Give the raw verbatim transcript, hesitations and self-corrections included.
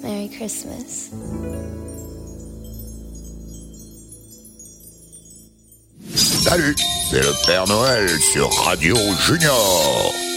Merry Christmas. Salut, c'est le Père Noël sur Radio Junior.